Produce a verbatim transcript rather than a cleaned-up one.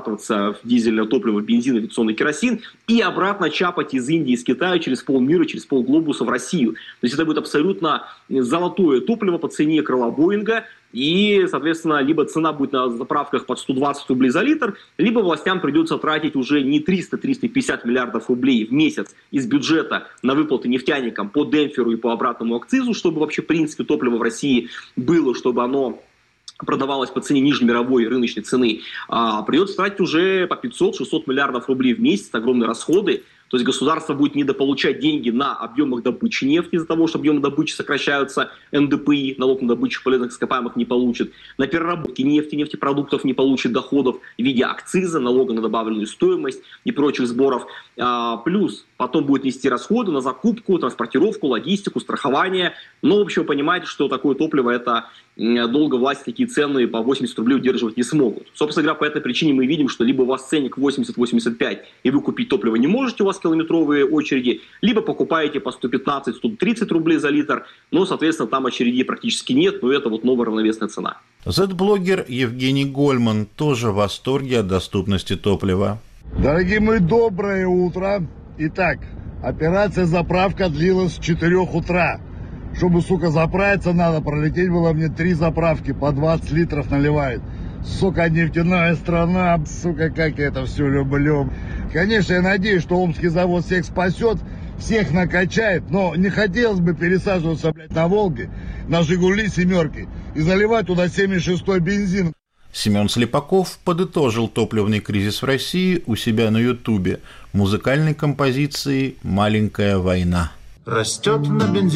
перерабатываться в дизельное топливо, бензин, авиационный керосин, и обратно чапать из Индии, из Китая через полмира, через полглобуса в Россию. То есть это будет абсолютно золотое топливо по цене крыла Боинга, и, соответственно, либо цена будет на заправках под сто двадцать рублей за литр, либо властям придется тратить уже не триста — триста пятьдесят миллиардов рублей в месяц из бюджета на выплаты нефтяникам по демпферу и по обратному акцизу, чтобы вообще, в принципе, топливо в России было, чтобы оно продавалось по цене ниже мировой рыночной цены, а придется тратить уже по пятьсот — шестьсот миллиардов рублей в месяц, огромные расходы. То есть государство будет недополучать деньги на объемах добычи нефти из-за того, что объемы добычи сокращаются, эн дэ пэ и, налог на добычу полезных ископаемых, не получит. На переработке нефти, нефтепродуктов не получит доходов в виде акциза, налога на добавленную стоимость и прочих сборов. А, плюс потом будет нести расходы на закупку, транспортировку, логистику, страхование. Но, в общем, вы понимаете, что такое топливо, это долго власти такие цены по восемьдесят рублей удерживать не смогут. Собственно говоря, по этой причине мы видим, что либо у вас ценник восемьдесят — восемьдесят пять, и вы купить топливо не можете, у вас километровые очереди, либо покупаете по сто пятнадцать — сто тридцать рублей за литр, но, соответственно, там очередей практически нет, но это вот новая равновесная цена. Зет-блогер Евгений Гольман тоже в восторге от доступности топлива. Дорогие мои, доброе утро. Итак, операция заправка длилась с четырёх утра. Чтобы, сука, заправиться надо, пролететь было мне три заправки, по двадцать литров наливает. Сука, нефтяная страна, сука, как я это все люблю. Конечно, я надеюсь, что Омский завод всех спасет, всех накачает, но не хотелось бы пересаживаться, блядь, на Волге, на Жигули семерки и заливать туда семьдесят шестой бензин. Семен Слепаков подытожил топливный кризис в России у себя на Ютубе музыкальной композицией «Маленькая война». Растет на бензин